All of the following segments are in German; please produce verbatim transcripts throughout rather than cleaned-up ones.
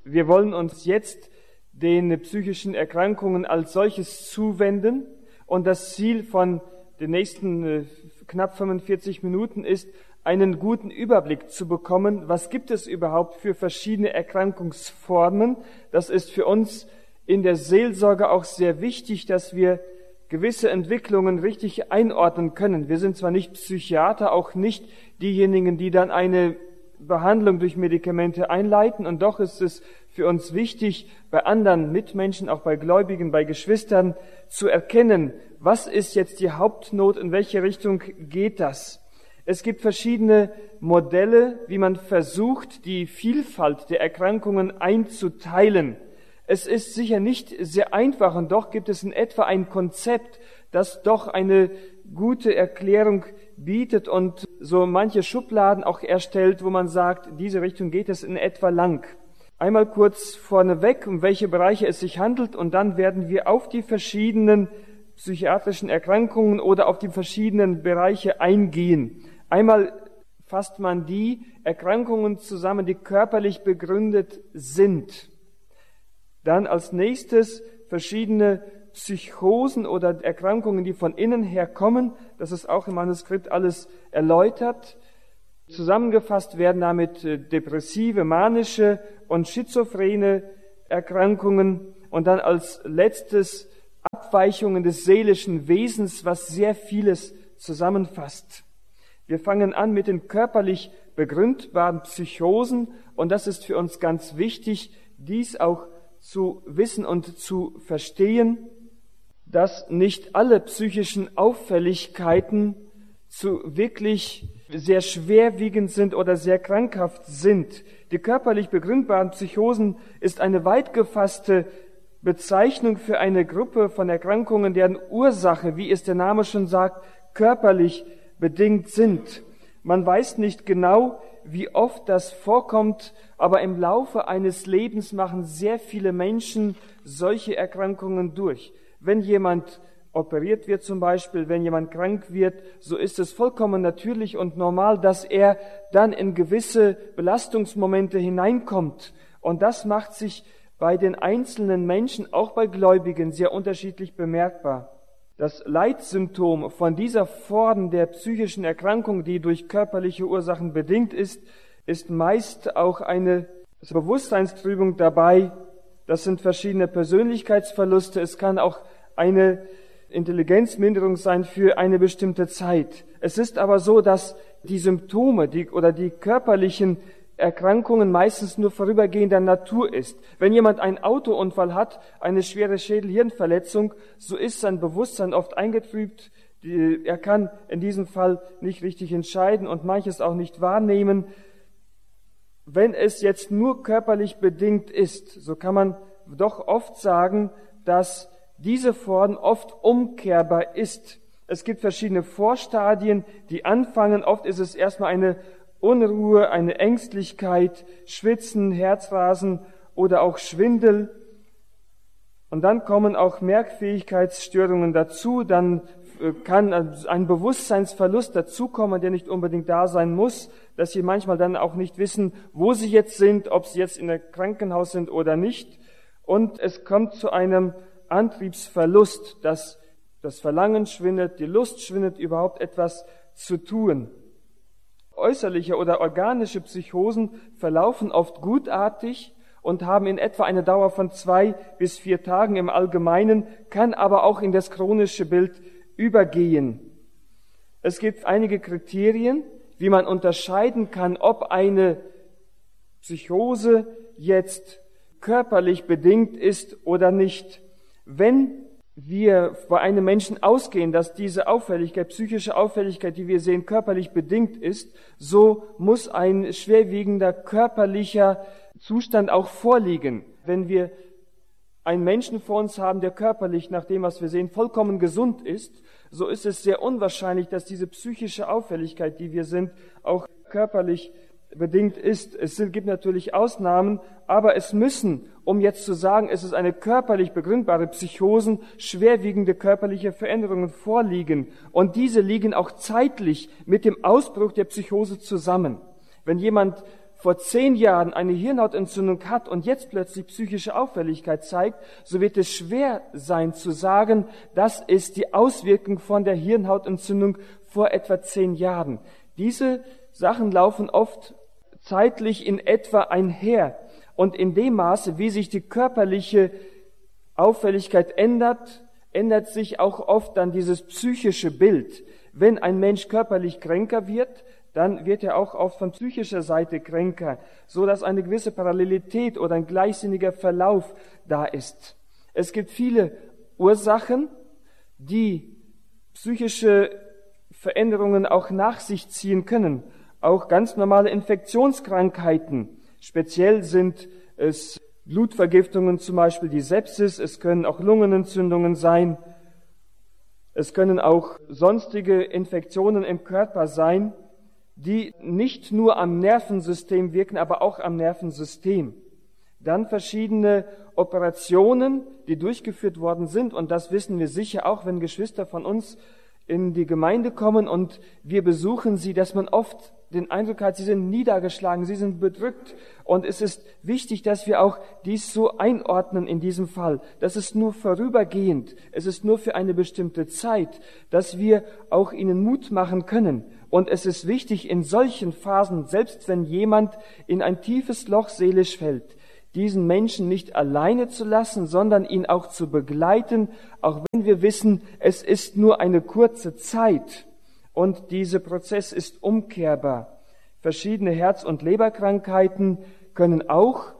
Wir wollen uns jetzt den psychischen Erkrankungen als solches zuwenden und das Ziel von den nächsten äh, knapp fünfundvierzig Minuten ist, einen guten Überblick zu bekommen, was gibt es überhaupt für verschiedene Erkrankungsformen. Das ist für uns in der Seelsorge auch sehr wichtig, dass wir gewisse Entwicklungen richtig einordnen können. Wir sind zwar nicht Psychiater, auch nicht diejenigen, die dann eine Behandlung durch Medikamente einleiten, und doch ist es für uns wichtig, bei anderen Mitmenschen, auch bei Gläubigen, bei Geschwistern, zu erkennen, was ist jetzt die Hauptnot, in welche Richtung geht das. Es gibt verschiedene Modelle, wie man versucht, die Vielfalt der Erkrankungen einzuteilen. Es ist sicher nicht sehr einfach, und doch gibt es in etwa ein Konzept, das doch eine gute Erklärung bietet und so manche Schubladen auch erstellt, wo man sagt, diese Richtung geht es in etwa lang. Einmal kurz vorneweg, um welche Bereiche es sich handelt, und dann werden wir auf die verschiedenen psychiatrischen Erkrankungen oder auf die verschiedenen Bereiche eingehen. Einmal fasst man die Erkrankungen zusammen, die körperlich begründet sind. Dann als nächstes verschiedene Psychosen oder Erkrankungen, die von innen her kommen. Das ist auch im Manuskript alles erläutert. Zusammengefasst werden damit depressive, manische und schizophrene Erkrankungen. Und dann als letztes Abweichungen des seelischen Wesens, was sehr vieles zusammenfasst. Wir fangen an mit den körperlich begründbaren Psychosen, und das ist für uns ganz wichtig, dies auch zu wissen und zu verstehen, dass nicht alle psychischen Auffälligkeiten zu wirklich sehr schwerwiegend sind oder sehr krankhaft sind. Die körperlich begründbaren Psychosen ist eine weit gefasste Bezeichnung für eine Gruppe von Erkrankungen, deren Ursache, wie es der Name schon sagt, körperlich bedingt sind. Man weiß nicht genau, wie oft das vorkommt, aber im Laufe eines Lebens machen sehr viele Menschen solche Erkrankungen durch. Wenn jemand operiert wird zum Beispiel, wenn jemand krank wird, so ist es vollkommen natürlich und normal, dass er dann in gewisse Belastungsmomente hineinkommt. Und das macht sich bei den einzelnen Menschen, auch bei Gläubigen, sehr unterschiedlich bemerkbar. Das Leitsymptom von dieser Form der psychischen Erkrankung, die durch körperliche Ursachen bedingt ist, ist meist auch eine Bewusstseinstrübung dabei. Das sind verschiedene Persönlichkeitsverluste. Es kann auch eine Intelligenzminderung sein für eine bestimmte Zeit. Es ist aber so, dass die Symptome die, oder die körperlichen Erkrankungen meistens nur vorübergehender Natur ist. Wenn jemand einen Autounfall hat, eine schwere Schädel-Hirnverletzung, so ist sein Bewusstsein oft eingetrübt. Er kann in diesem Fall nicht richtig entscheiden und manches auch nicht wahrnehmen. Wenn es jetzt nur körperlich bedingt ist, so kann man doch oft sagen, dass diese Form oft umkehrbar ist. Es gibt verschiedene Vorstadien, die anfangen. Oft ist es erstmal eine Unruhe, eine Ängstlichkeit, Schwitzen, Herzrasen oder auch Schwindel. Und dann kommen auch Merkfähigkeitsstörungen dazu. Dann kann ein Bewusstseinsverlust dazukommen, der nicht unbedingt da sein muss, dass sie manchmal dann auch nicht wissen, wo sie jetzt sind, ob sie jetzt in einem Krankenhaus sind oder nicht. Und es kommt zu einem Antriebsverlust, dass das Verlangen schwindet, die Lust schwindet, überhaupt etwas zu tun. Äußerliche oder organische Psychosen verlaufen oft gutartig und haben in etwa eine Dauer von zwei bis vier Tagen im Allgemeinen, kann aber auch in das chronische Bild übergehen. Es gibt einige Kriterien, wie man unterscheiden kann, ob eine Psychose jetzt körperlich bedingt ist oder nicht. Wenn wir bei einem Menschen ausgehen, dass diese Auffälligkeit, psychische Auffälligkeit, die wir sehen, körperlich bedingt ist, so muss ein schwerwiegender körperlicher Zustand auch vorliegen. Wenn wir einen Menschen vor uns haben, der körperlich, nach dem, was wir sehen, vollkommen gesund ist, so ist es sehr unwahrscheinlich, dass diese psychische Auffälligkeit, die wir sind, auch körperlich bedingt ist. Es gibt natürlich Ausnahmen, aber es müssen, um jetzt zu sagen, es ist eine körperlich begründbare Psychosen, schwerwiegende körperliche Veränderungen vorliegen. Und diese liegen auch zeitlich mit dem Ausbruch der Psychose zusammen. Wenn jemand vor zehn Jahren eine Hirnhautentzündung hat und jetzt plötzlich psychische Auffälligkeit zeigt, so wird es schwer sein zu sagen, das ist die Auswirkung von der Hirnhautentzündung vor etwa zehn Jahren. Diese Sachen laufen oft zeitlich in etwa einher. Und in dem Maße, wie sich die körperliche Auffälligkeit ändert, ändert sich auch oft dann dieses psychische Bild. Wenn ein Mensch körperlich kränker wird, dann wird er auch oft von psychischer Seite kränker, so dass eine gewisse Parallelität oder ein gleichsinniger Verlauf da ist. Es gibt viele Ursachen, die psychische Veränderungen auch nach sich ziehen können. Auch ganz normale Infektionskrankheiten. Speziell sind es Blutvergiftungen, zum Beispiel die Sepsis. Es können auch Lungenentzündungen sein. Es können auch sonstige Infektionen im Körper sein, die nicht nur am Nervensystem wirken, aber auch am Nervensystem. Dann verschiedene Operationen, die durchgeführt worden sind. Und das wissen wir sicher auch, wenn Geschwister von uns in die Gemeinde kommen und wir besuchen sie, dass man oft den Eindruck hat, sie sind niedergeschlagen, sie sind bedrückt. Und es ist wichtig, dass wir auch dies so einordnen in diesem Fall. Das ist nur vorübergehend, es ist nur für eine bestimmte Zeit, dass wir auch ihnen Mut machen können. Und es ist wichtig in solchen Phasen, selbst wenn jemand in ein tiefes Loch seelisch fällt, diesen Menschen nicht alleine zu lassen, sondern ihn auch zu begleiten, auch wenn wir wissen, es ist nur eine kurze Zeit und dieser Prozess ist umkehrbar. Verschiedene Herz- und Leberkrankheiten können auch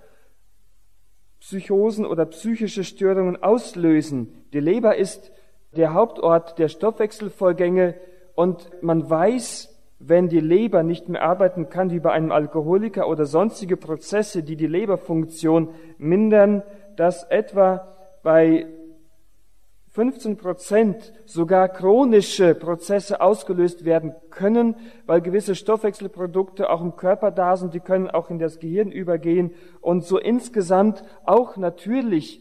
Psychosen oder psychische Störungen auslösen. Die Leber ist der Hauptort der Stoffwechselvorgänge und man weiß, wenn die Leber nicht mehr arbeiten kann wie bei einem Alkoholiker oder sonstige Prozesse, die die Leberfunktion mindern, dass etwa bei fünfzehn Prozent sogar chronische Prozesse ausgelöst werden können, weil gewisse Stoffwechselprodukte auch im Körper da sind, die können auch in das Gehirn übergehen und so insgesamt auch natürlich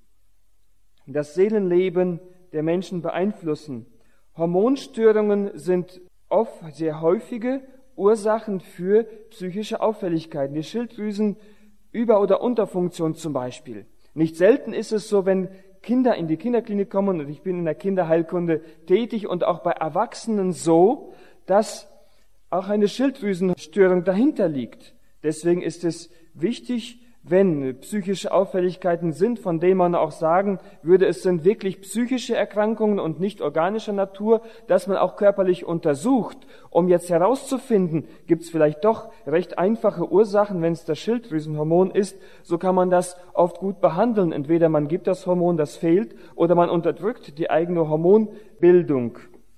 das Seelenleben der Menschen beeinflussen. Hormonstörungen sind oft sehr häufige Ursachen für psychische Auffälligkeiten. Die Schilddrüsenüber- oder Unterfunktion zum Beispiel. Nicht selten ist es so, wenn Kinder in die Kinderklinik kommen, und ich bin in der Kinderheilkunde tätig, und auch bei Erwachsenen so, dass auch eine Schilddrüsenstörung dahinter liegt. Deswegen ist es wichtig, wenn psychische Auffälligkeiten sind, von denen man auch sagen würde, es sind wirklich psychische Erkrankungen und nicht organischer Natur, dass man auch körperlich untersucht, um jetzt herauszufinden, gibt es vielleicht doch recht einfache Ursachen, wenn es das Schilddrüsenhormon ist, so kann man das oft gut behandeln. Entweder man gibt das Hormon, das fehlt, oder man unterdrückt die eigene Hormonbildung.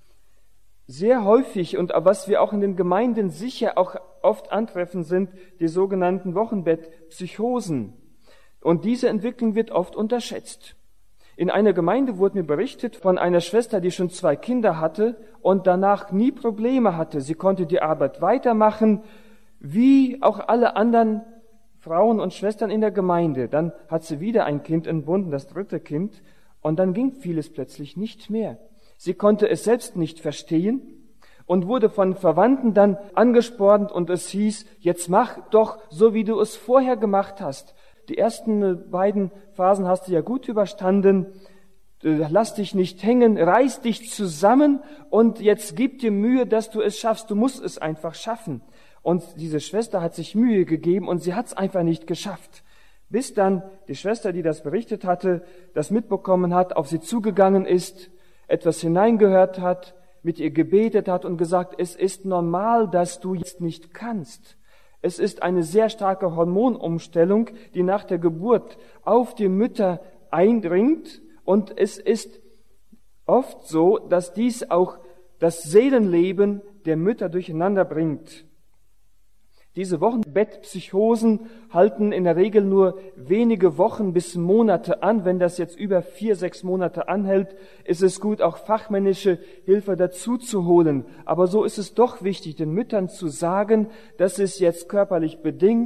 Sehr häufig, und was wir auch in den Gemeinden sicher auch oft antreffen, sind die sogenannten Wochenbettpsychosen. Und diese Entwicklung wird oft unterschätzt. In einer Gemeinde wurde mir berichtet von einer Schwester, die schon zwei Kinder hatte und danach nie Probleme hatte. Sie konnte die Arbeit weitermachen, wie auch alle anderen Frauen und Schwestern in der Gemeinde. Dann hat sie wieder ein Kind entbunden, das dritte Kind, und dann ging vieles plötzlich nicht mehr. Sie konnte es selbst nicht verstehen und wurde von Verwandten dann angespornt und es hieß, jetzt mach doch so, wie du es vorher gemacht hast. Die ersten beiden Phasen hast du ja gut überstanden. Lass dich nicht hängen, reiß dich zusammen und jetzt gib dir Mühe, dass du es schaffst. Du musst es einfach schaffen. Und diese Schwester hat sich Mühe gegeben und sie hat es einfach nicht geschafft. Bis dann die Schwester, die das berichtet hatte, das mitbekommen hat, auf sie zugegangen ist, etwas hineingehört hat, mit ihr gebetet hat und gesagt, es ist normal, dass du jetzt nicht kannst. Es ist eine sehr starke Hormonumstellung, die nach der Geburt auf die Mütter eindringt. Und es ist oft so, dass dies auch das Seelenleben der Mütter durcheinander bringt. Diese Wochenbettpsychosen halten in der Regel nur wenige Wochen bis Monate an. Wenn das jetzt über vier, sechs Monate anhält, ist es gut, auch fachmännische Hilfe dazu zu holen. Aber so ist es doch wichtig, den Müttern zu sagen, das ist jetzt körperlich bedingt.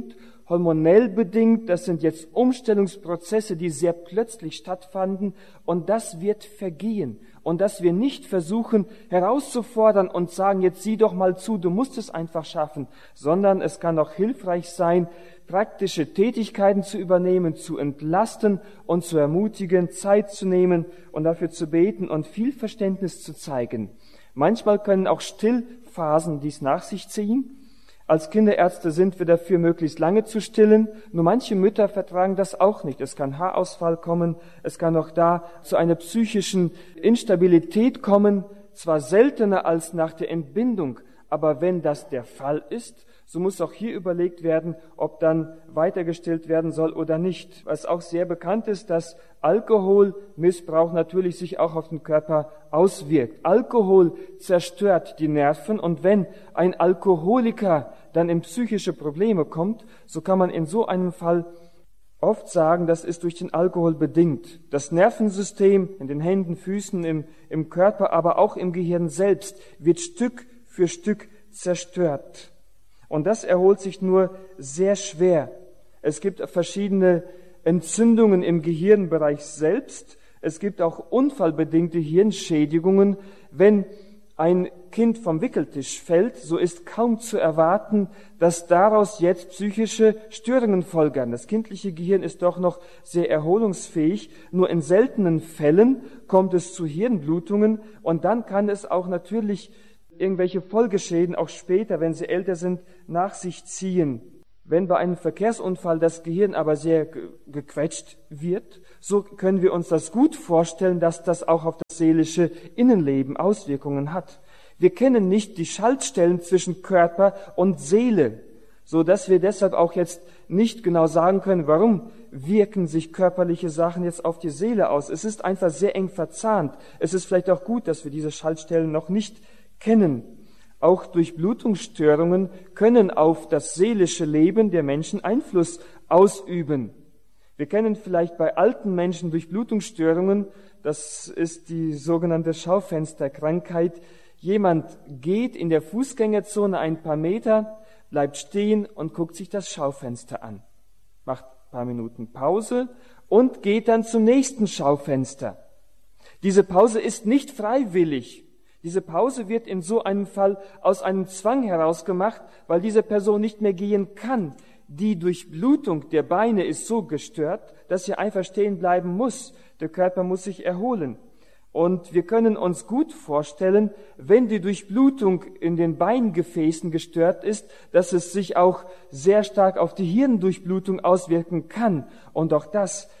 hormonell bedingt, das sind jetzt Umstellungsprozesse, die sehr plötzlich stattfanden, und das wird vergehen. Und dass wir nicht versuchen herauszufordern und sagen, jetzt sieh doch mal zu, du musst es einfach schaffen, sondern es kann auch hilfreich sein, praktische Tätigkeiten zu übernehmen, zu entlasten und zu ermutigen, Zeit zu nehmen und dafür zu beten und viel Verständnis zu zeigen. Manchmal können auch Stillphasen dies nach sich ziehen. Als Kinderärzte sind wir dafür, möglichst lange zu stillen. Nur manche Mütter vertragen das auch nicht. Es kann Haarausfall kommen, es kann auch da zu einer psychischen Instabilität kommen, zwar seltener als nach der Entbindung, aber wenn das der Fall ist, so muss auch hier überlegt werden, ob dann weitergestillt werden soll oder nicht. Was auch sehr bekannt ist, dass Alkoholmissbrauch natürlich sich auch auf den Körper auswirkt. Alkohol zerstört die Nerven, und wenn ein Alkoholiker dann in psychische Probleme kommt, so kann man in so einem Fall oft sagen, das ist durch den Alkohol bedingt. Das Nervensystem in den Händen, Füßen, im, im Körper, aber auch im Gehirn selbst wird Stück für Stück zerstört. Und das erholt sich nur sehr schwer. Es gibt verschiedene Entzündungen im Gehirnbereich selbst. Es gibt auch unfallbedingte Hirnschädigungen. Wenn ein Kind vom Wickeltisch fällt, so ist kaum zu erwarten, dass daraus jetzt psychische Störungen folgern. Das kindliche Gehirn ist doch noch sehr erholungsfähig. Nur in seltenen Fällen kommt es zu Hirnblutungen, und dann kann es auch natürlich irgendwelche Folgeschäden auch später, wenn sie älter sind, nach sich ziehen. Wenn bei einem Verkehrsunfall das Gehirn aber sehr gequetscht wird, so können wir uns das gut vorstellen, dass das auch auf das seelische Innenleben Auswirkungen hat. Wir kennen nicht die Schaltstellen zwischen Körper und Seele, so dass wir deshalb auch jetzt nicht genau sagen können, warum wirken sich körperliche Sachen jetzt auf die Seele aus. Es ist einfach sehr eng verzahnt. Es ist vielleicht auch gut, dass wir diese Schaltstellen noch nicht kennen. Auch Durchblutungsstörungen können auf das seelische Leben der Menschen Einfluss ausüben. Wir kennen vielleicht bei alten Menschen Durchblutungsstörungen, das ist die sogenannte Schaufensterkrankheit. Jemand geht in der Fußgängerzone ein paar Meter, bleibt stehen und guckt sich das Schaufenster an, macht ein paar Minuten Pause und geht dann zum nächsten Schaufenster. Diese Pause ist nicht freiwillig. Diese Pause wird in so einem Fall aus einem Zwang heraus gemacht, weil diese Person nicht mehr gehen kann. Die Durchblutung der Beine ist so gestört, dass sie einfach stehen bleiben muss. Der Körper muss sich erholen. Und wir können uns gut vorstellen, wenn die Durchblutung in den Beingefäßen gestört ist, dass es sich auch sehr stark auf die Hirndurchblutung auswirken kann. Und auch das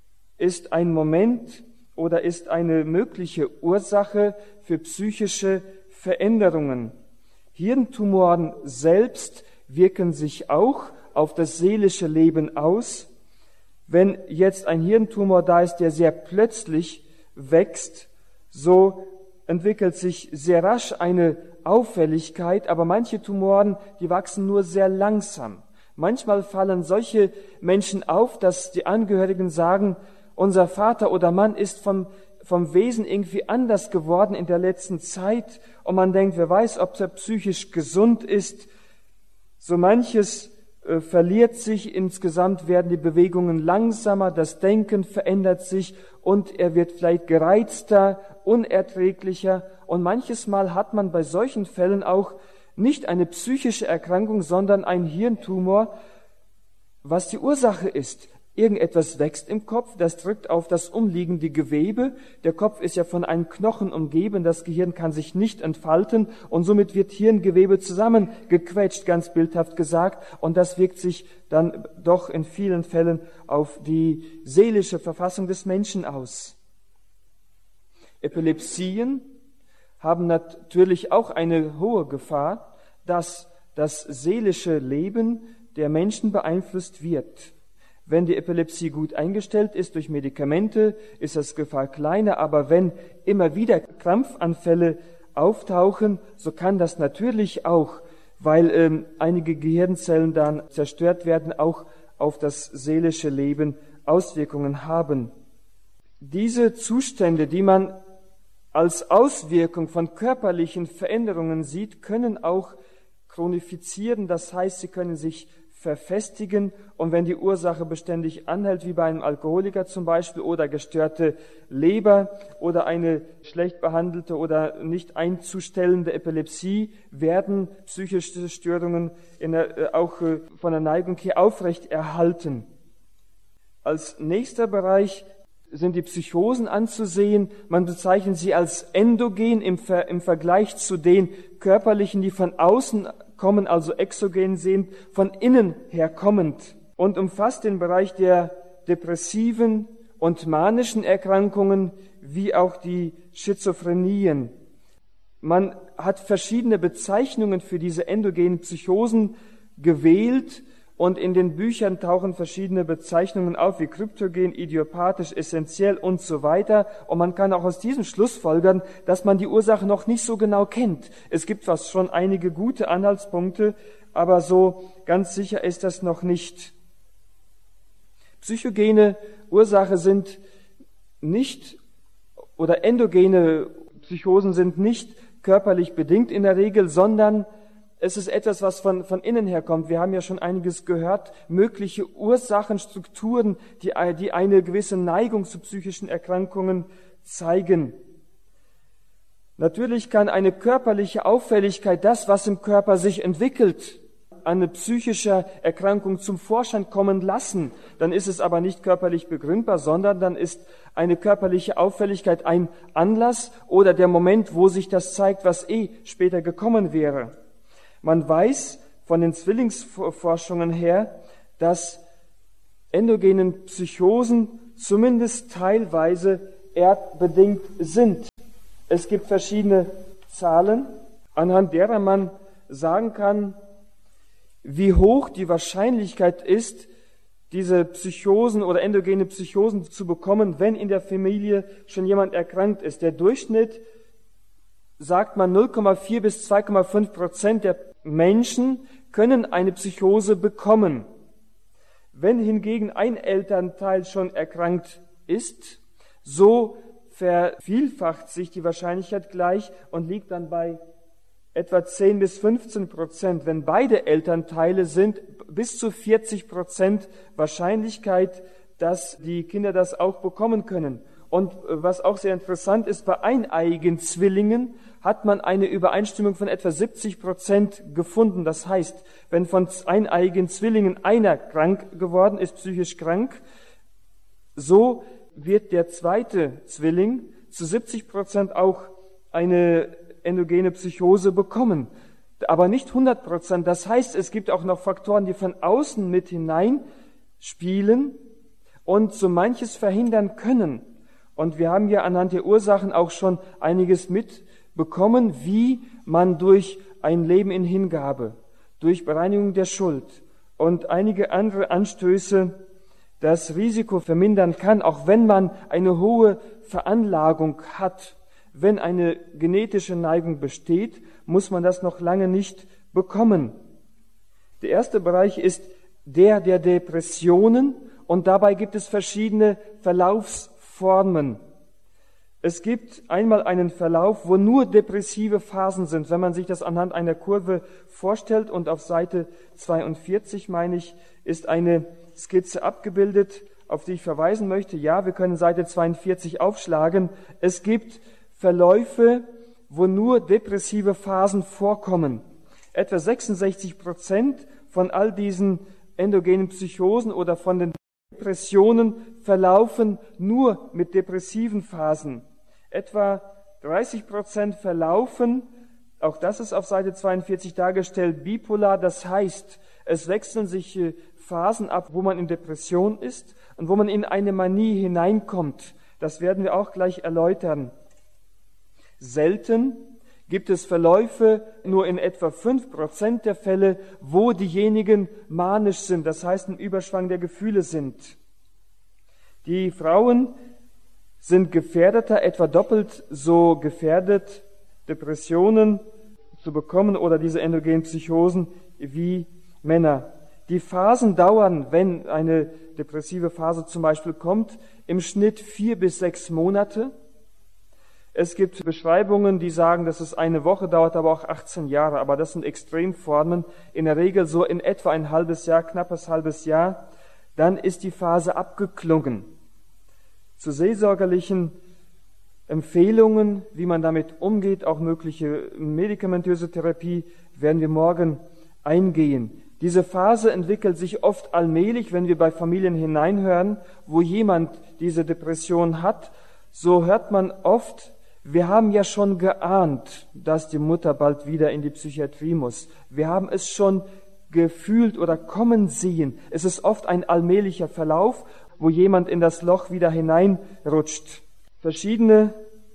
ist ein Moment oder ist eine mögliche Ursache für psychische Veränderungen. Hirntumoren selbst wirken sich auch auf das seelische Leben aus. Wenn jetzt ein Hirntumor da ist, der sehr plötzlich wächst, so entwickelt sich sehr rasch eine Auffälligkeit, aber manche Tumoren, die wachsen nur sehr langsam. Manchmal fallen solche Menschen auf, dass die Angehörigen sagen, unser Vater oder Mann ist vom, vom Wesen irgendwie anders geworden in der letzten Zeit, und man denkt, wer weiß, ob er psychisch gesund ist. So manches äh, verliert sich, insgesamt werden die Bewegungen langsamer, das Denken verändert sich und er wird vielleicht gereizter, unerträglicher, und manches Mal hat man bei solchen Fällen auch nicht eine psychische Erkrankung, sondern ein Hirntumor, was die Ursache ist. Irgendetwas wächst im Kopf, das drückt auf das umliegende Gewebe. Der Kopf ist ja von einem Knochen umgeben, das Gehirn kann sich nicht entfalten und somit wird Hirngewebe zusammengequetscht, ganz bildhaft gesagt. Und das wirkt sich dann doch in vielen Fällen auf die seelische Verfassung des Menschen aus. Epilepsien haben natürlich auch eine hohe Gefahr, dass das seelische Leben der Menschen beeinflusst wird. Wenn die Epilepsie gut eingestellt ist durch Medikamente, ist das Gefahr kleiner, aber wenn immer wieder Krampfanfälle auftauchen, so kann das natürlich auch, weil ähm, einige Gehirnzellen dann zerstört werden, auch auf das seelische Leben Auswirkungen haben. Diese Zustände, die man als Auswirkung von körperlichen Veränderungen sieht, können auch chronifizieren, das heißt, sie können sich verfestigen. Und wenn die Ursache beständig anhält, wie bei einem Alkoholiker zum Beispiel, oder gestörte Leber oder eine schlecht behandelte oder nicht einzustellende Epilepsie, werden psychische Störungen in der, auch von der Neigung her aufrecht erhalten. Als nächster Bereich sind die Psychosen anzusehen. Man bezeichnet sie als endogen im, Ver, im Vergleich zu den körperlichen, die von außen kommen, also exogen sind, von innen her kommend, und umfasst den Bereich der depressiven und manischen Erkrankungen wie auch die Schizophrenien. Man hat verschiedene Bezeichnungen für diese endogenen Psychosen gewählt, und in den Büchern tauchen verschiedene Bezeichnungen auf, wie kryptogen, idiopathisch, essentiell und so weiter. Und man kann auch aus diesem schlussfolgern, dass man die Ursache noch nicht so genau kennt. Es gibt fast schon einige gute Anhaltspunkte, aber so ganz sicher ist das noch nicht. Psychogene Ursache sind nicht, oder endogene Psychosen sind nicht körperlich bedingt in der Regel, sondern es ist etwas, was von, von innen her kommt. Wir haben ja schon einiges gehört. Mögliche Ursachen, Strukturen, die, die eine gewisse Neigung zu psychischen Erkrankungen zeigen. Natürlich kann eine körperliche Auffälligkeit, das, was im Körper sich entwickelt, eine psychische Erkrankung zum Vorschein kommen lassen. Dann ist es aber nicht körperlich begründbar, sondern dann ist eine körperliche Auffälligkeit ein Anlass oder der Moment, wo sich das zeigt, was eh später gekommen wäre. Man weiß von den Zwillingsforschungen her, dass endogenen Psychosen zumindest teilweise erdbedingt sind. Es gibt verschiedene Zahlen, anhand derer man sagen kann, wie hoch die Wahrscheinlichkeit ist, diese Psychosen oder endogene Psychosen zu bekommen, wenn in der Familie schon jemand erkrankt ist. Der Durchschnitt, sagt man, null Komma vier bis zwei Komma fünf Prozent der Menschen können eine Psychose bekommen. Wenn hingegen ein Elternteil schon erkrankt ist, so vervielfacht sich die Wahrscheinlichkeit gleich und liegt dann bei etwa zehn bis fünfzehn Prozent. Wenn beide Elternteile sind, bis zu vierzig Prozent Wahrscheinlichkeit, dass die Kinder das auch bekommen können. Und was auch sehr interessant ist, bei eineiigen Zwillingen hat man eine Übereinstimmung von etwa siebzig Prozent gefunden. Das heißt, wenn von eineiigen Zwillingen einer krank geworden ist, psychisch krank, so wird der zweite Zwilling zu siebzig Prozent auch eine endogene Psychose bekommen. Aber nicht hundert Prozent. Das heißt, es gibt auch noch Faktoren, die von außen mit hineinspielen und so manches verhindern können. Und wir haben ja anhand der Ursachen auch schon einiges mitbekommen, wie man durch ein Leben in Hingabe, durch Bereinigung der Schuld und einige andere Anstöße das Risiko vermindern kann, auch wenn man eine hohe Veranlagung hat. Wenn eine genetische Neigung besteht, muss man das noch lange nicht bekommen. Der erste Bereich ist der der Depressionen, und dabei gibt es verschiedene Verlaufsformen. Es gibt einmal einen Verlauf, wo nur depressive Phasen sind. Wenn man sich das anhand einer Kurve vorstellt, und auf Seite zweiundvierzig, meine ich, ist eine Skizze abgebildet, auf die ich verweisen möchte. Ja, wir können Seite zweiundvierzig aufschlagen. Es gibt Verläufe, wo nur depressive Phasen vorkommen. Etwa sechsundsechzig Prozent von all diesen endogenen Psychosen oder von den Depressionen verlaufen nur mit depressiven Phasen. Etwa dreißig Prozent verlaufen, auch das ist auf Seite zweiundvierzig dargestellt, bipolar. Das heißt, es wechseln sich Phasen ab, wo man in Depression ist und wo man in eine Manie hineinkommt. Das werden wir auch gleich erläutern. Selten gibt es Verläufe, nur in etwa fünf Prozent der Fälle, wo diejenigen manisch sind, das heißt im Überschwang der Gefühle sind. Die Frauen sind gefährdeter, etwa doppelt so gefährdet, Depressionen zu bekommen oder diese endogenen Psychosen wie Männer. Die Phasen dauern, wenn eine depressive Phase zum Beispiel kommt, im Schnitt vier bis sechs Monate. Es gibt Beschreibungen, die sagen, dass es eine Woche dauert, aber auch achtzehn Jahre. Aber das sind Extremformen. In der Regel so in etwa ein halbes Jahr, knappes halbes Jahr. Dann ist die Phase abgeklungen. Zu seelsorgerlichen Empfehlungen, wie man damit umgeht, auch mögliche medikamentöse Therapie, werden wir morgen eingehen. Diese Phase entwickelt sich oft allmählich, wenn wir bei Familien hineinhören, wo jemand diese Depression hat. So hört man oft, wir haben ja schon geahnt, dass die Mutter bald wieder in die Psychiatrie muss. Wir haben es schon gefühlt oder kommen sehen. Es ist oft ein allmählicher Verlauf, wo jemand in das Loch wieder hineinrutscht. Verschiedene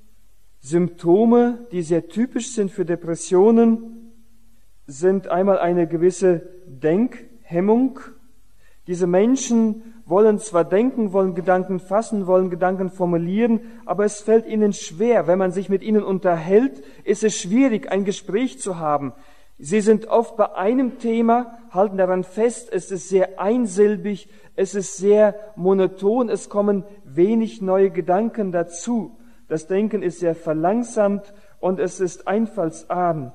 Symptome, die sehr typisch sind für Depressionen, sind einmal eine gewisse Denkhemmung. Diese Menschen wollen zwar denken, wollen Gedanken fassen, wollen Gedanken formulieren, aber es fällt ihnen schwer. Wenn man sich mit ihnen unterhält, ist es schwierig, ein Gespräch zu haben. Sie sind oft bei einem Thema, halten daran fest, es ist sehr einsilbig, es ist sehr monoton, es kommen wenig neue Gedanken dazu. Das Denken ist sehr verlangsamt und es ist einfallsarm.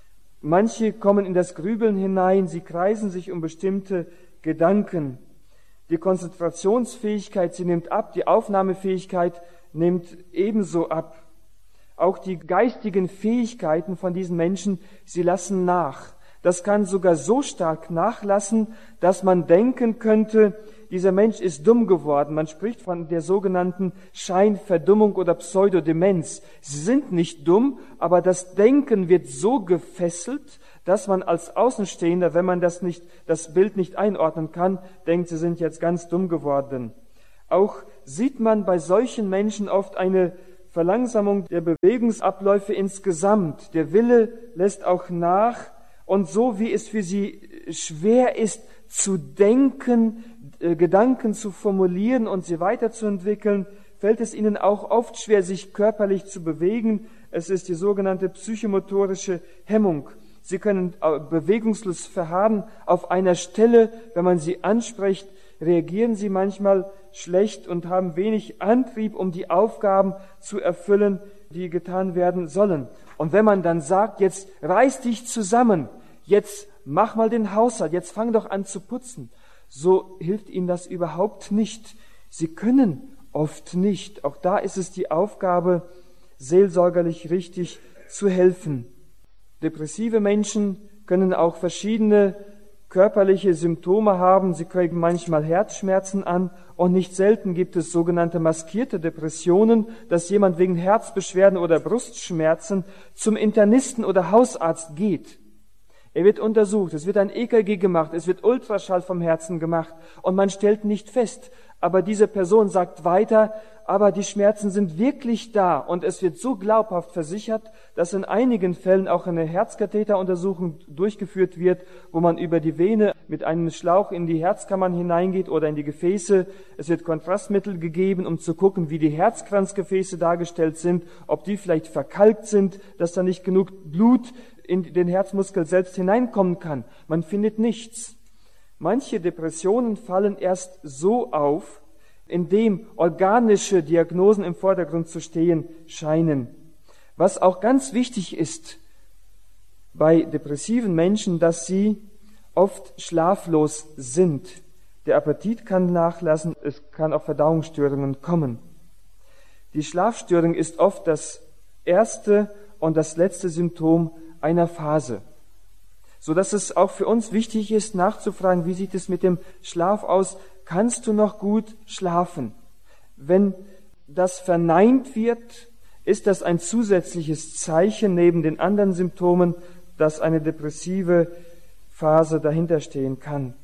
Manche kommen in das Grübeln hinein, sie kreisen sich um bestimmte Gedanken. Die Konzentrationsfähigkeit, sie nimmt ab, die Aufnahmefähigkeit nimmt ebenso ab. Auch die geistigen Fähigkeiten von diesen Menschen, sie lassen nach. Das kann sogar so stark nachlassen, dass man denken könnte, dieser Mensch ist dumm geworden. Man spricht von der sogenannten Scheinverdummung oder Pseudodemenz. Sie sind nicht dumm, aber das Denken wird so gefesselt, dass man als Außenstehender, wenn man das nicht, das Bild nicht einordnen kann, denkt, sie sind jetzt ganz dumm geworden. Auch sieht man bei solchen Menschen oft eine Verlangsamung der Bewegungsabläufe insgesamt. Der Wille lässt auch nach. Und so wie es für sie schwer ist, zu denken, äh, Gedanken zu formulieren und sie weiterzuentwickeln, fällt es ihnen auch oft schwer, sich körperlich zu bewegen. Es ist die sogenannte psychomotorische Hemmung. Sie können bewegungslos verharren auf einer Stelle. Wenn man sie anspricht, reagieren sie manchmal schlecht und haben wenig Antrieb, um die Aufgaben zu erfüllen, die getan werden sollen. Und wenn man dann sagt, jetzt reiß dich zusammen, jetzt mach mal den Haushalt, jetzt fang doch an zu putzen, so hilft ihnen das überhaupt nicht. Sie können oft nicht. Auch da ist es die Aufgabe, seelsorgerlich richtig zu helfen. Depressive Menschen können auch verschiedene körperliche Symptome haben. Sie kriegen manchmal Herzschmerzen an und nicht selten gibt es sogenannte maskierte Depressionen, dass jemand wegen Herzbeschwerden oder Brustschmerzen zum Internisten oder Hausarzt geht. Er wird untersucht, es wird ein E K G gemacht, es wird Ultraschall vom Herzen gemacht und man stellt nicht fest. Aber diese Person sagt weiter, aber die Schmerzen sind wirklich da und es wird so glaubhaft versichert, dass in einigen Fällen auch eine Herzkatheteruntersuchung durchgeführt wird, wo man über die Vene mit einem Schlauch in die Herzkammern hineingeht oder in die Gefäße. Es wird Kontrastmittel gegeben, um zu gucken, wie die Herzkranzgefäße dargestellt sind, ob die vielleicht verkalkt sind, dass da nicht genug Blut in den Herzmuskel selbst hineinkommen kann. Man findet nichts. Manche Depressionen fallen erst so auf, indem organische Diagnosen im Vordergrund zu stehen scheinen. Was auch ganz wichtig ist bei depressiven Menschen, dass sie oft schlaflos sind. Der Appetit kann nachlassen, es kann auch Verdauungsstörungen kommen. Die Schlafstörung ist oft das erste und das letzte Symptom einer Phase, so dass es auch für uns wichtig ist, nachzufragen, wie sieht es mit dem Schlaf aus? Kannst du noch gut schlafen? Wenn das verneint wird, ist das ein zusätzliches Zeichen neben den anderen Symptomen, dass eine depressive Phase dahinter stehen kann.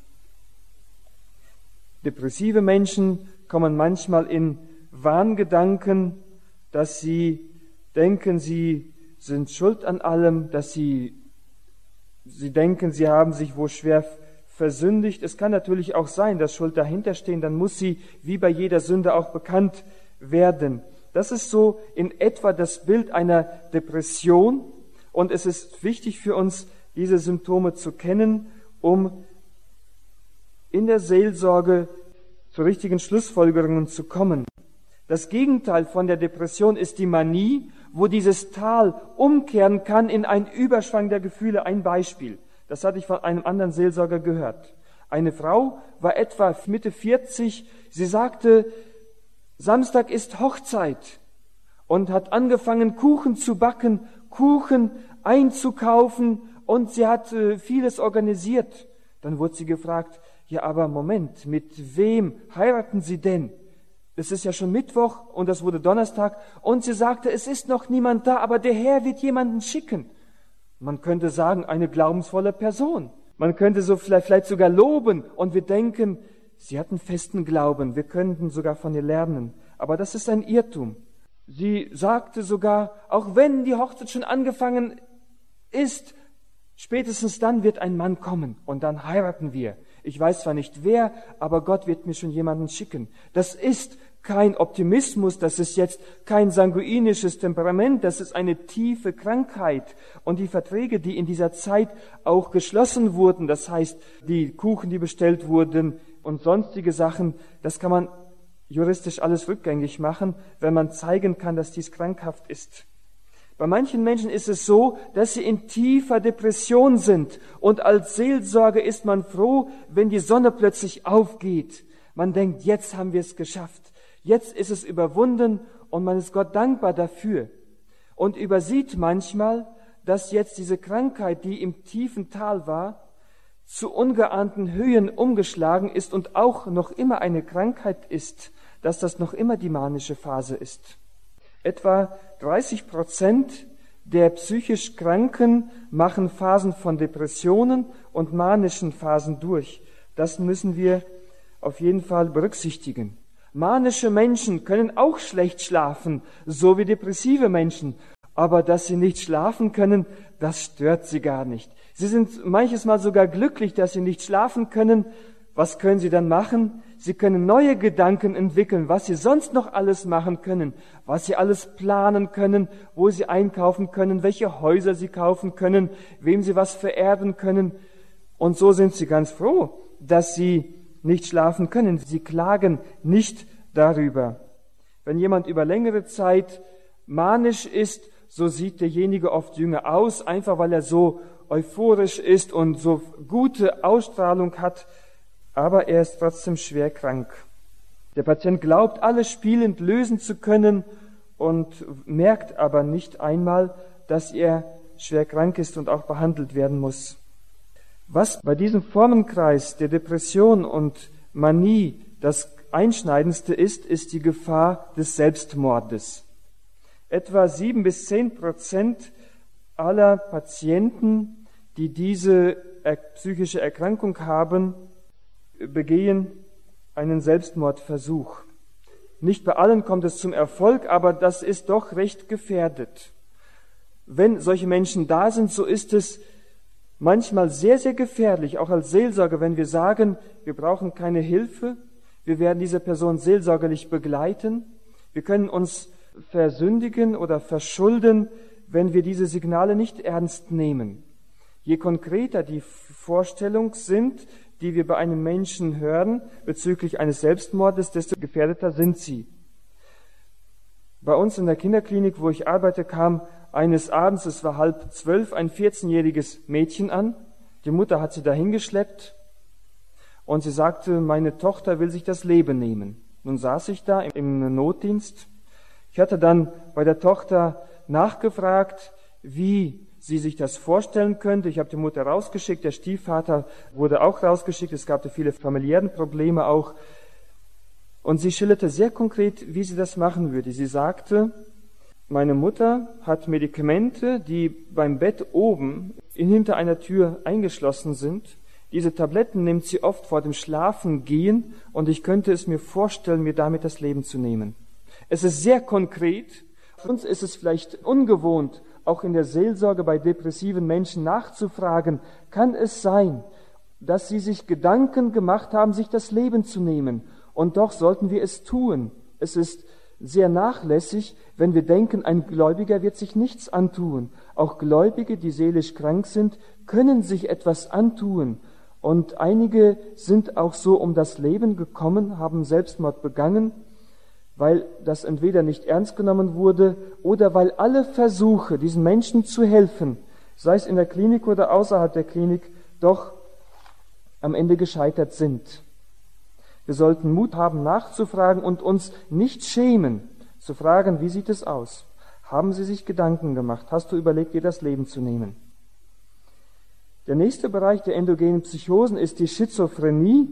Depressive Menschen kommen manchmal in Wahngedanken, dass sie denken, sie sind schuld an allem, dass sie, sie denken, sie haben sich wohl schwer versündigt. Es kann natürlich auch sein, dass Schuld dahinter stehen, dann muss sie wie bei jeder Sünde auch bekannt werden. Das ist so in etwa das Bild einer Depression und es ist wichtig für uns, diese Symptome zu kennen, um in der Seelsorge zu richtigen Schlussfolgerungen zu kommen. Das Gegenteil von der Depression ist die Manie, wo dieses Tal umkehren kann in einen Überschwang der Gefühle. Ein Beispiel, das hatte ich von einem anderen Seelsorger gehört. Eine Frau war etwa Mitte vierzig, sie sagte, Samstag ist Hochzeit und hat angefangen, Kuchen zu backen, Kuchen einzukaufen und sie hat äh, vieles organisiert. Dann wurde sie gefragt, ja, aber Moment, mit wem heiraten Sie denn? Es ist ja schon Mittwoch und das wurde Donnerstag und sie sagte, es ist noch niemand da, aber der Herr wird jemanden schicken. Man könnte sagen, eine glaubensvolle Person. Man könnte so vielleicht, vielleicht sogar loben und wir denken, sie hatten festen Glauben, wir könnten sogar von ihr lernen. Aber das ist ein Irrtum. Sie sagte sogar, auch wenn die Hochzeit schon angefangen ist, spätestens dann wird ein Mann kommen und dann heiraten wir. Ich weiß zwar nicht wer, aber Gott wird mir schon jemanden schicken. Das ist kein Optimismus, das ist jetzt kein sanguinisches Temperament, das ist eine tiefe Krankheit. Und die Verträge, die in dieser Zeit auch geschlossen wurden, das heißt, die Kuchen, die bestellt wurden und sonstige Sachen, das kann man juristisch alles rückgängig machen, wenn man zeigen kann, dass dies krankhaft ist. Bei manchen Menschen ist es so, dass sie in tiefer Depression sind und als Seelsorger ist man froh, wenn die Sonne plötzlich aufgeht. Man denkt, jetzt haben wir es geschafft. Jetzt ist es überwunden und man ist Gott dankbar dafür. Und übersieht manchmal, dass jetzt diese Krankheit, die im tiefen Tal war, zu ungeahnten Höhen umgeschlagen ist und auch noch immer eine Krankheit ist, dass das noch immer die manische Phase ist. Etwa dreißig Prozent der psychisch Kranken machen Phasen von Depressionen und manischen Phasen durch. Das müssen wir auf jeden Fall berücksichtigen. Manische Menschen können auch schlecht schlafen, so wie depressive Menschen. Aber dass sie nicht schlafen können, das stört sie gar nicht. Sie sind manches Mal sogar glücklich, dass sie nicht schlafen können. Was können sie dann machen? Sie können neue Gedanken entwickeln, was sie sonst noch alles machen können, was sie alles planen können, wo sie einkaufen können, welche Häuser sie kaufen können, wem sie was vererben können. Und so sind sie ganz froh, dass sie nicht schlafen können. Sie klagen nicht darüber. Wenn jemand über längere Zeit manisch ist, so sieht derjenige oft jünger aus, einfach weil er so euphorisch ist und so gute Ausstrahlung hat, aber er ist trotzdem schwer krank. Der Patient glaubt, alles spielend lösen zu können und merkt aber nicht einmal, dass er schwer krank ist und auch behandelt werden muss. Was bei diesem Formenkreis der Depression und Manie das Einschneidendste ist, ist die Gefahr des Selbstmordes. Etwa sieben bis zehn Prozent aller Patienten, die diese psychische Erkrankung haben, begehen einen Selbstmordversuch. Nicht bei allen kommt es zum Erfolg, aber das ist doch recht gefährdet. Wenn solche Menschen da sind, so ist es manchmal sehr, sehr gefährlich, auch als Seelsorger, wenn wir sagen, wir brauchen keine Hilfe, wir werden diese Person seelsorgerlich begleiten, wir können uns versündigen oder verschulden, wenn wir diese Signale nicht ernst nehmen. Je konkreter die Vorstellungen sind, die wir bei einem Menschen hören bezüglich eines Selbstmordes, desto gefährdeter sind sie. Bei uns in der Kinderklinik, wo ich arbeite, kam eines Abends, es war halb zwölf, ein vierzehnjähriges Mädchen an. Die Mutter hat sie dahin geschleppt und sie sagte, meine Tochter will sich das Leben nehmen. Nun saß ich da im Notdienst. Ich hatte dann bei der Tochter nachgefragt, wie sie sich das vorstellen könnte. Ich habe die Mutter rausgeschickt, der Stiefvater wurde auch rausgeschickt. Es gab viele familiären Probleme auch. Und sie schilderte sehr konkret, wie sie das machen würde. Sie sagte, meine Mutter hat Medikamente, die beim Bett oben hinter einer Tür eingeschlossen sind. Diese Tabletten nimmt sie oft vor dem Schlafengehen und ich könnte es mir vorstellen, mir damit das Leben zu nehmen. Es ist sehr konkret. Für uns ist es vielleicht ungewohnt, auch in der Seelsorge bei depressiven Menschen nachzufragen, kann es sein, dass sie sich Gedanken gemacht haben, sich das Leben zu nehmen? Und doch sollten wir es tun. Es ist sehr nachlässig, wenn wir denken, ein Gläubiger wird sich nichts antun. Auch Gläubige, die seelisch krank sind, können sich etwas antun. Und einige sind auch so um das Leben gekommen, haben Selbstmord begangen, weil das entweder nicht ernst genommen wurde oder weil alle Versuche, diesen Menschen zu helfen, sei es in der Klinik oder außerhalb der Klinik, doch am Ende gescheitert sind. Wir sollten Mut haben, nachzufragen und uns nicht schämen, zu fragen, wie sieht es aus? Haben Sie sich Gedanken gemacht? Hast du überlegt, dir das Leben zu nehmen? Der nächste Bereich der endogenen Psychosen ist die Schizophrenie.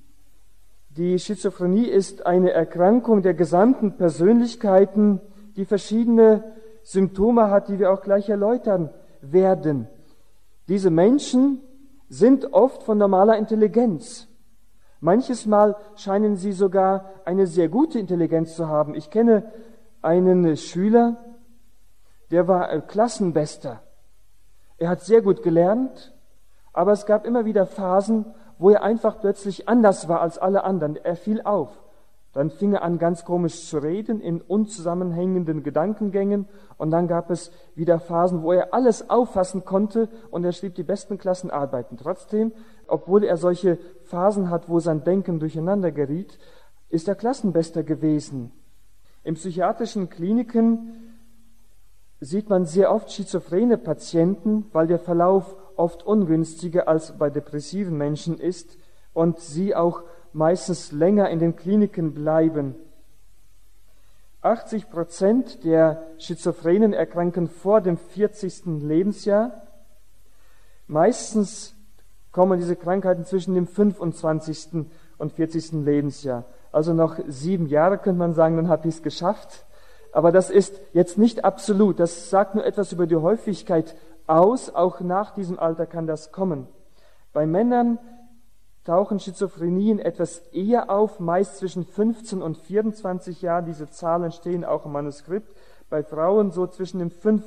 Die Schizophrenie ist eine Erkrankung der gesamten Persönlichkeiten, die verschiedene Symptome hat, die wir auch gleich erläutern werden. Diese Menschen sind oft von normaler Intelligenz. Manches Mal scheinen sie sogar eine sehr gute Intelligenz zu haben. Ich kenne einen Schüler, der war Klassenbester. Er hat sehr gut gelernt, aber es gab immer wieder Phasen, wo er einfach plötzlich anders war als alle anderen. Er fiel auf. Dann fing er an, ganz komisch zu reden, in unzusammenhängenden Gedankengängen. Und dann gab es wieder Phasen, wo er alles auffassen konnte und er schrieb die besten Klassenarbeiten. Trotzdem, obwohl er solche Phasen hat, wo sein Denken durcheinander geriet, ist er Klassenbester gewesen. In psychiatrischen Kliniken sieht man sehr oft schizophrene Patienten, weil der Verlauf oft ungünstiger als bei depressiven Menschen ist und sie auch meistens länger in den Kliniken bleiben. achtzig Prozent der Schizophrenen erkranken vor dem vierzigsten Lebensjahr. Meistens kommen diese Krankheiten zwischen dem fünfundzwanzigsten und vierzigsten Lebensjahr. Also noch sieben Jahre könnte man sagen, dann habe ich es geschafft. Aber das ist jetzt nicht absolut. Das sagt nur etwas über die Häufigkeit aus. Auch nach diesem Alter kann das kommen. Bei Männern tauchen Schizophrenien etwas eher auf, meist zwischen fünfzehn und vierundzwanzig Jahren. Diese Zahlen stehen auch im Manuskript. Bei Frauen so zwischen dem